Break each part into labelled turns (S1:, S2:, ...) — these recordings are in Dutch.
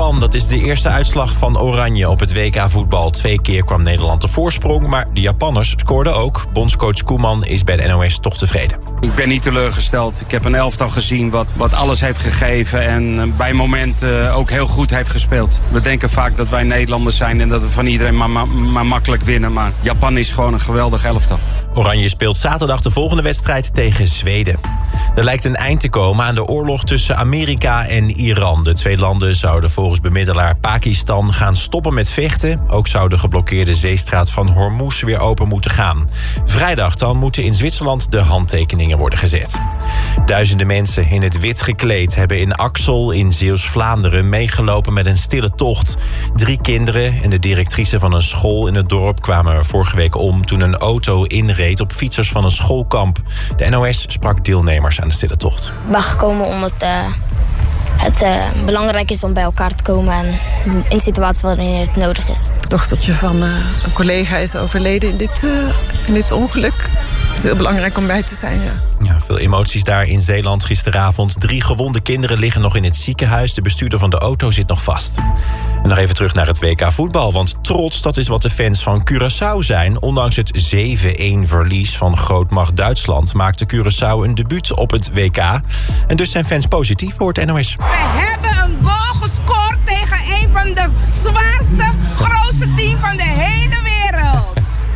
S1: Pakistan, dat is de eerste uitslag van Oranje op het WK voetbal. 2 keer kwam Nederland op voorsprong, maar de Japanners scoorden ook. Bondscoach Koeman is bij de NOS toch tevreden.
S2: Ik ben niet teleurgesteld. Ik heb een elftal gezien wat alles heeft gegeven en bij momenten ook heel goed heeft gespeeld. We denken vaak dat wij Nederlanders zijn en dat we van iedereen maar makkelijk winnen. Maar Japan is gewoon een geweldig elftal.
S1: Oranje speelt zaterdag de volgende wedstrijd tegen Zweden. Er lijkt een eind te komen aan de oorlog tussen Amerika en Iran. De 2 landen zouden volgens bemiddelaar Pakistan gaan stoppen met vechten. Ook zou de geblokkeerde zeestraat van Hormuz weer open moeten gaan. Vrijdag dan moeten in Zwitserland de handtekeningen worden gezet. Duizenden mensen in het wit gekleed hebben in Axel in Zeeuws-Vlaanderen meegelopen met een stille tocht. 3 kinderen en de directrice van een school in het dorp kwamen vorige week om toen een auto inreed op fietsers van een schoolkamp. De NOS sprak deelnemers aan de stille tocht.
S3: Ik ben gekomen omdat het belangrijk is om bij elkaar te komen en in situaties wanneer het nodig is.
S4: Het dochtertje van een collega is overleden in dit ongeluk. Het is heel belangrijk om bij te zijn, ja.
S1: Ja, veel emoties daar in Zeeland gisteravond. 3 gewonde kinderen liggen nog in het ziekenhuis. De bestuurder van de auto zit nog vast. En nog even terug naar het WK voetbal. Want trots, dat is wat de fans van Curaçao zijn. Ondanks het 7-1 verlies van grootmacht Duitsland maakte Curaçao een debuut op het WK. En dus zijn fans positief, hoort NOS.
S5: We hebben een goal gescoord tegen een van de zwaarste, grootste team van de hele wereld.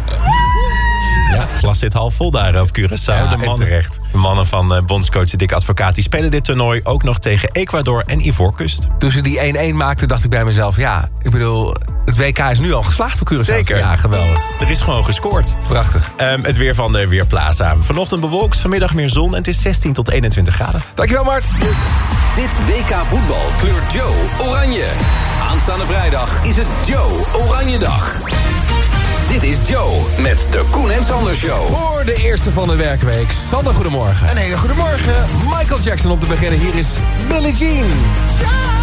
S1: Ja, glas zit half vol daar op Curaçao.
S6: Ja,
S1: de mannen van bondscoach Dick Advocaat die spelen dit toernooi ook nog tegen Ecuador en Ivoorkust.
S6: Toen ze die 1-1 maakten, dacht ik bij mezelf... ja, ik bedoel, het WK is nu al geslaagd voor Curaçao.
S1: Zeker.
S6: Ja, geweldig.
S1: Er is gewoon gescoord.
S6: Prachtig.
S1: Het weer van de Weerplaza. Vanochtend bewolkt, vanmiddag meer zon en het is 16 tot 21 graden.
S6: Dankjewel, Mart.
S7: Dit WK voetbal kleurt Joe oranje. Aanstaande vrijdag is het Joe Oranje Dag. Dit is Joe met de Koen en Sander Show.
S6: Voor de eerste van de werkweek. Sander, goedemorgen.
S8: Een hele goedemorgen.
S6: Michael Jackson om te beginnen. Hier is Billie Jean.